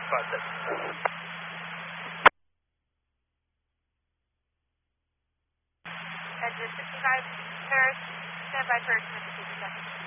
London. Exit 65, Paris, standby for Mississippi, second.